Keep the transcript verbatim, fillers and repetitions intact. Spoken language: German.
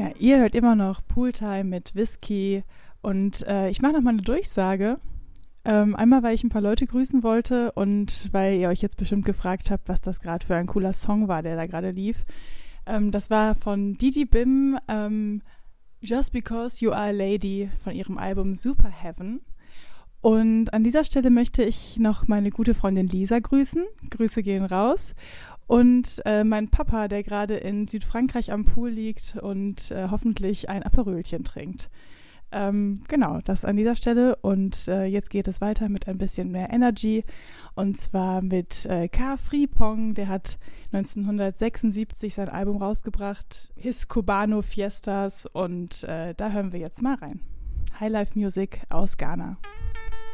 Ja, ihr hört immer noch Pooltime mit Whisky und äh, ich mache noch mal eine Durchsage. Ähm, einmal, weil ich ein paar Leute grüßen wollte und weil ihr euch jetzt bestimmt gefragt habt, was das gerade für ein cooler Song war, der da gerade lief. Ähm, das war von Didi Bim, ähm, Just Because You Are a Lady von ihrem Album Super Heaven. Und an dieser Stelle möchte ich noch meine gute Freundin Lisa grüßen. Grüße gehen raus. Und äh, mein Papa, der gerade in Südfrankreich am Pool liegt und äh, hoffentlich ein Aperölchen trinkt. Ähm, genau, das an dieser Stelle. Und äh, jetzt geht es weiter mit ein bisschen mehr Energy. Und zwar mit äh, K. Frimpong. Der hat neunzehnhundertsechsundsiebzig sein Album rausgebracht, His Cubano Fiestas. Und äh, da hören wir jetzt mal rein. Highlife Music aus Ghana.